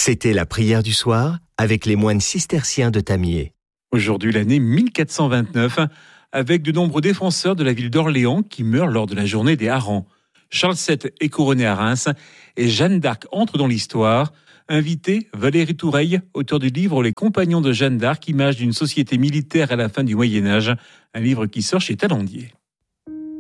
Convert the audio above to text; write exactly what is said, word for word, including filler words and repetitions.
C'était la prière du soir avec les moines cisterciens de Tamier. Aujourd'hui, l'année mille quatre cent vingt-neuf, avec de nombreux défenseurs de la ville d'Orléans qui meurent lors de la journée des harengs. Charles sept est couronné à Reims et Jeanne d'Arc entre dans l'histoire. Invité, Valérie Toureille, auteur du livre Les Compagnons de Jeanne d'Arc, image d'une société militaire à la fin du Moyen-Âge, un livre qui sort chez Talandier.